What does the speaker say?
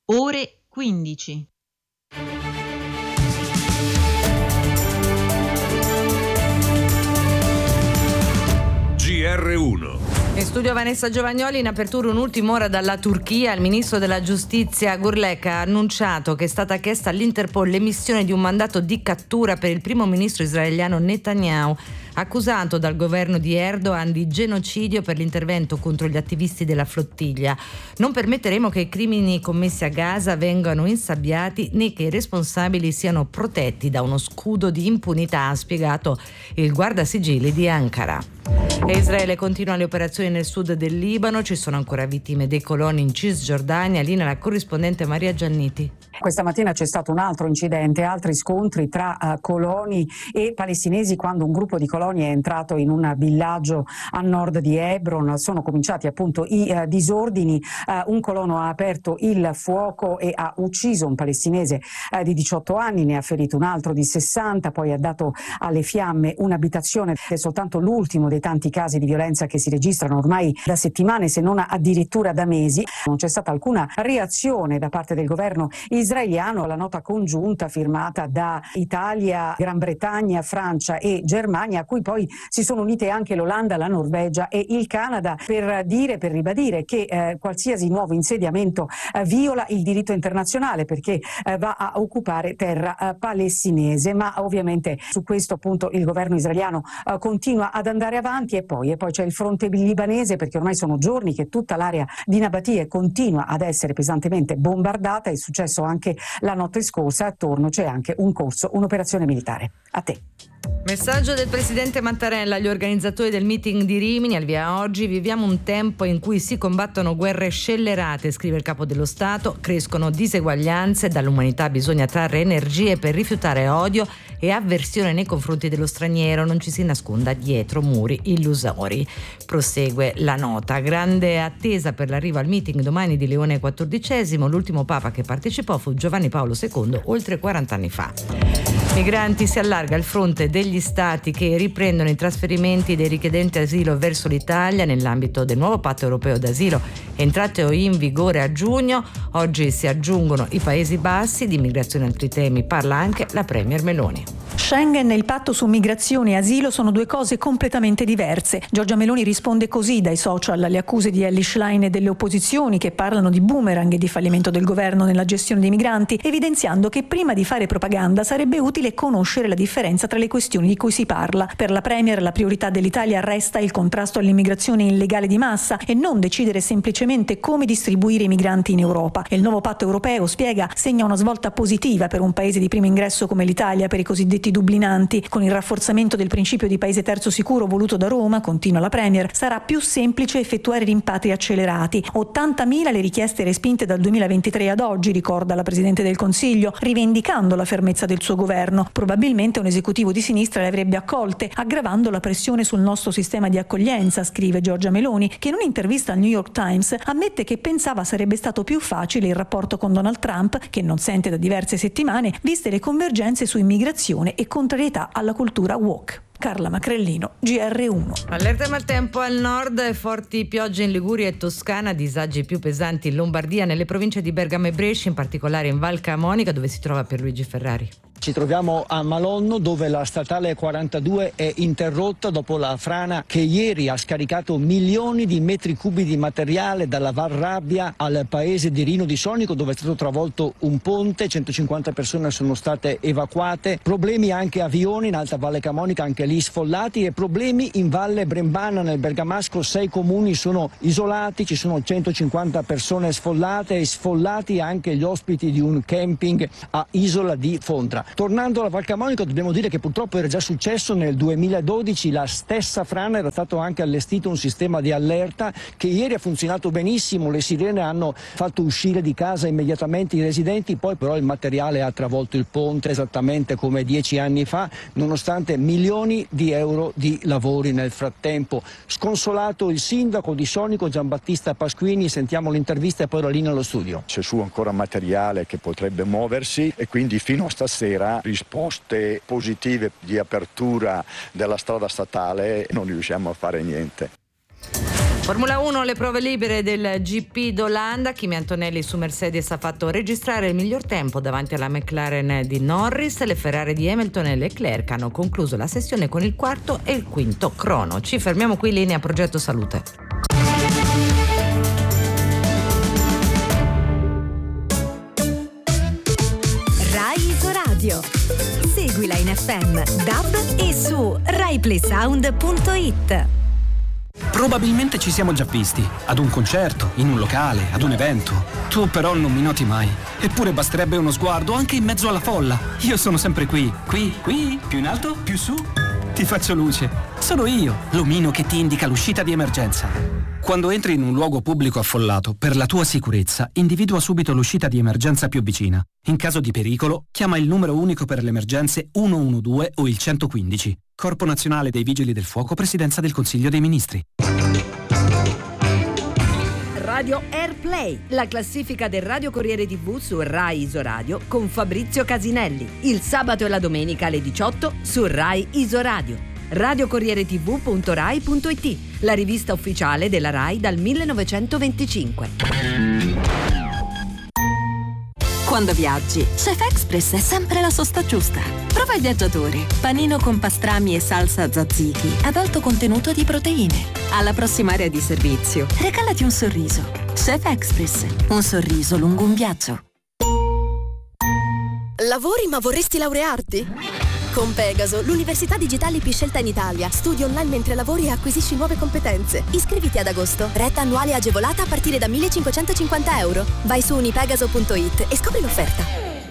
ore 15. GR1. In studio Vanessa Giovagnoli. In apertura un'ultima ora dalla Turchia. Il ministro della giustizia Gurlek ha annunciato che è stata chiesta all'Interpol l'emissione di un mandato di cattura per il primo ministro israeliano Netanyahu, accusato dal governo di Erdogan di genocidio per l'intervento contro gli attivisti della flottiglia. Non permetteremo che i crimini commessi a Gaza vengano insabbiati né che i responsabili siano protetti da uno scudo di impunità, ha spiegato il guardasigilli di Ankara. E Israele continua le operazioni nel sud del Libano, ci sono ancora vittime dei coloni in Cisgiordania. Linea la corrispondente Maria Gianniti. Questa mattina c'è stato un altro incidente, altri scontri tra coloni e palestinesi quando un gruppo di coloni è entrato in un villaggio a nord di Hebron. Sono cominciati appunto i disordini, un colono ha aperto il fuoco e ha ucciso un palestinese di 18 anni, ne ha ferito un altro di 60, poi ha dato alle fiamme un'abitazione. È soltanto l'ultimo dei tanti casi di violenza che si registrano ormai da settimane, se non addirittura da mesi. Non c'è stata alcuna reazione da parte del governo israeliano alla nota congiunta firmata da Italia, Gran Bretagna, Francia e Germania, a cui poi si sono unite anche l'Olanda, la Norvegia e il Canada per ribadire che qualsiasi nuovo insediamento viola il diritto internazionale perché va a occupare terra palestinese. Ma ovviamente su questo appunto il governo israeliano continua ad andare avanti e poi c'è il fronte libanese, perché ormai sono giorni che tutta l'area di Nabatie continua ad essere pesantemente bombardata. È successo anche la notte scorsa, attorno c'è anche un'operazione militare. A te. Messaggio del presidente Mattarella agli organizzatori del meeting di Rimini. Al via oggi: viviamo un tempo in cui si combattono guerre scellerate, scrive il capo dello Stato, crescono diseguaglianze, dall'umanità bisogna trarre energie per rifiutare odio e avversione nei confronti dello straniero, non ci si nasconda dietro muri illusori. Prosegue la nota. Grande attesa per l'arrivo al meeting domani di Leone XIV, l'ultimo papa che partecipò fu Giovanni Paolo II oltre 40 anni fa. Migranti, si allarga il fronte degli stati che riprendono i trasferimenti dei richiedenti asilo verso l'Italia nell'ambito del nuovo patto europeo d'asilo entrato in vigore a giugno. Oggi si aggiungono i Paesi Bassi. Di immigrazione e altri temi parla anche la Premier Meloni. Schengen e il patto su migrazione e asilo sono due cose completamente diverse. Giorgia Meloni risponde così dai social alle accuse di Elly Schlein e delle opposizioni che parlano di boomerang e di fallimento del governo nella gestione dei migranti, evidenziando che prima di fare propaganda sarebbe utile conoscere la differenza tra le questioni di cui si parla. Per la Premier la priorità dell'Italia resta il contrasto all'immigrazione illegale di massa e non decidere semplicemente come distribuire i migranti in Europa. E il nuovo patto europeo, spiega, segna una svolta positiva per un paese di primo ingresso come l'Italia, per i cosiddetti dublinanti. Con il rafforzamento del principio di paese terzo sicuro voluto da Roma, continua la Premier, sarà più semplice effettuare rimpatri accelerati. 80.000 le richieste respinte dal 2023 ad oggi, ricorda la Presidente del Consiglio, rivendicando la fermezza del suo governo. Probabilmente un esecutivo di sinistra le avrebbe accolte, aggravando la pressione sul nostro sistema di accoglienza, scrive Giorgia Meloni, che in un'intervista al New York Times ammette che pensava sarebbe stato più facile il rapporto con Donald Trump, che non sente da diverse settimane, viste le convergenze su immigrazione e contrarietà alla cultura woke. Carla Macrellino, GR1. Allerta maltempo al nord, forti piogge in Liguria e Toscana, disagi più pesanti in Lombardia, nelle province di Bergamo e Brescia, in particolare in Val Camonica, dove si trova Pierluigi Ferrari. Ci troviamo a Malonno, dove la statale 42 è interrotta dopo la frana che ieri ha scaricato milioni di metri cubi di materiale dalla Val Rabbia al paese di Rino di Sonico, dove è stato travolto un ponte, 150 persone sono state evacuate, problemi anche a Vione, in Alta Valle Camonica, anche lì sfollati, e problemi in Valle Brembana, nel Bergamasco. 6 comuni sono isolati, ci sono 150 persone sfollate e sfollati anche gli ospiti di un camping a Isola di Fondra. Tornando alla Val Camonica, dobbiamo dire che purtroppo era già successo nel 2012, la stessa frana, era stato anche allestito un sistema di allerta che ieri ha funzionato benissimo, le sirene hanno fatto uscire di casa immediatamente i residenti, poi però il materiale ha travolto il ponte esattamente come 10 anni fa, nonostante milioni di euro di lavori nel frattempo. Sconsolato il sindaco di Sonico, Giambattista Pasquini, sentiamo l'intervista e poi la linea allo studio. C'è su ancora materiale che potrebbe muoversi e quindi fino a stasera risposte positive di apertura della strada statale non riusciamo a fare niente. Formula 1, le prove libere del GP d'Olanda. Kimi Antonelli su Mercedes ha fatto registrare il miglior tempo davanti alla McLaren di Norris. Le Ferrari di Hamilton e Leclerc hanno concluso la sessione con il quarto e il quinto crono. Ci fermiamo qui, linea Progetto Salute. Rai Isoradio. Seguila in FM, DAB e su RaiPlaySound.it. Probabilmente ci siamo già visti, ad un concerto, in un locale, ad un evento. Tu però non mi noti mai. Eppure basterebbe uno sguardo anche in mezzo alla folla. Io sono sempre qui, più in alto, più su. Ti faccio luce. Sono io, l'omino che ti indica l'uscita di emergenza. Quando entri in un luogo pubblico affollato, per la tua sicurezza, individua subito l'uscita di emergenza più vicina. In caso di pericolo, chiama il numero unico per le emergenze 112 o il 115. Corpo Nazionale dei Vigili del Fuoco, Presidenza del Consiglio dei Ministri. Radio Airplay, la classifica del Radio Corriere TV su Rai Isoradio con Fabrizio Casinelli. Il sabato e la domenica alle 18 su Rai Isoradio. radiocorrieretv.rai.it, la rivista ufficiale della Rai dal 1925. Quando viaggi, Chef Express è sempre la sosta giusta. Prova il viaggiatore, panino con pastrami e salsa tzatziki ad alto contenuto di proteine. Alla prossima area di servizio, regalati un sorriso. Chef Express, un sorriso lungo un viaggio. Lavori ma vorresti laurearti? Con Pegaso, l'università digitale più scelta in Italia. Studi online mentre lavori e acquisisci nuove competenze. Iscriviti ad agosto. Retta annuale agevolata a partire da 1.550 €. Vai su unipegaso.it e scopri l'offerta.